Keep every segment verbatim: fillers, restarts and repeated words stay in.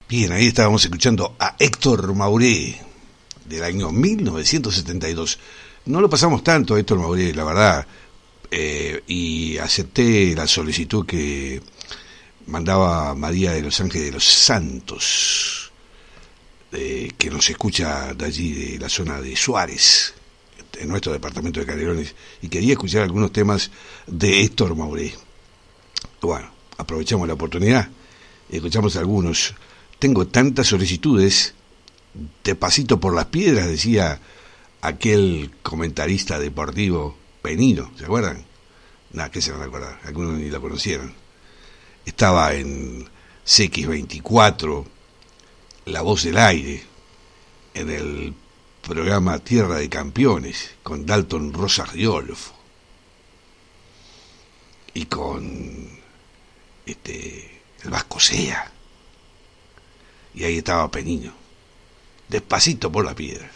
Bien, ahí estábamos escuchando a Héctor Mauré, del año mil novecientos setenta y dos. No lo pasamos tanto a Héctor Mauré, la verdad, eh, y acepté la solicitud que mandaba María de los Ángeles de los Santos, eh, que nos escucha de allí, de la zona de Suárez, en nuestro departamento de Canelones, y quería escuchar algunos temas de Héctor Mauré. Bueno, aprovechamos la oportunidad y escuchamos algunos. Tengo tantas solicitudes, de pasito por las piedras, decía aquel comentarista deportivo Penino, ¿se acuerdan? Nada, ¿qué se van a acordar? Algunos ni la conocieron. Estaba en C X veinticuatro, La Voz del Aire, en el programa Tierra de Campeones, con Dalton Rosas Riolfo, y con este el Vasco Sea. Y ahí estaba Penino, despacito por la piedra.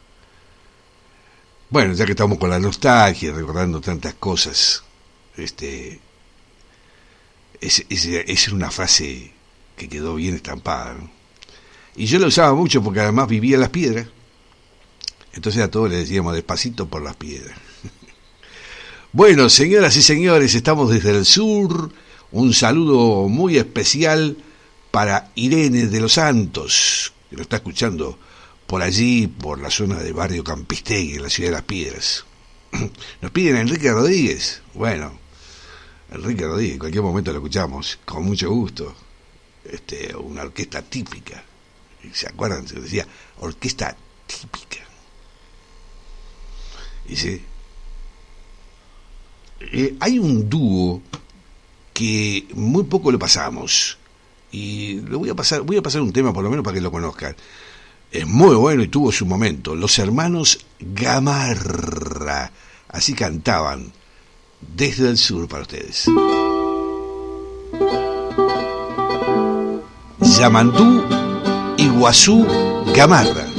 Bueno, ya que estamos con la nostalgia, recordando tantas cosas, este, es, es, es una frase que quedó bien estampada, ¿no? Y yo la usaba mucho porque además vivía en las piedras, entonces a todos les decíamos despacito por las piedras. Bueno, señoras y señores, estamos desde el sur. Un saludo muy especial para Irene de los Santos, que nos está escuchando por allí, por la zona de Barrio Campistegui, en la ciudad de Las Piedras. Nos piden a Enrique Rodríguez. Bueno, Enrique Rodríguez, en cualquier momento lo escuchamos, con mucho gusto. Este, una orquesta típica. ¿Se acuerdan? Se decía orquesta típica. Y sí. Eh, hay un dúo que muy poco lo pasamos. Y lo voy a pasar, voy a pasar un tema por lo menos para que lo conozcan. Es muy bueno y tuvo su momento. Los hermanos Gamarra. Así cantaban desde el sur para ustedes. Yamandú, Iguazú, Gamarra.